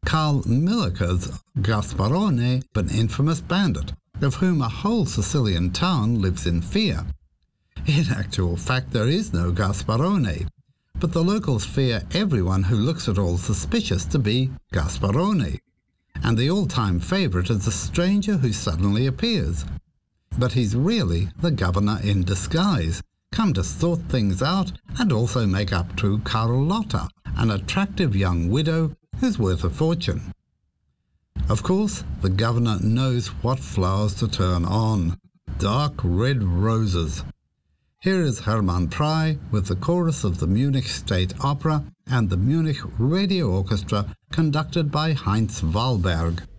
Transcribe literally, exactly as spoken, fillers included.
Karl Miller's Gasparone, an infamous bandit, of whom a whole Sicilian town lives in fear. In actual fact, there is no Gasparone, but the locals fear everyone who looks at all suspicious to be Gasparone, and the all-time favourite is the stranger who suddenly appears. But he's really the governor in disguise, come to sort things out and also make up to Carlotta, an attractive young widow who's worth a fortune. Of course, the governor knows what flowers to turn on. Dark red roses. Here is Hermann Prey with the chorus of the Munich State Opera and the Munich Radio Orchestra conducted by Heinz Wahlberg.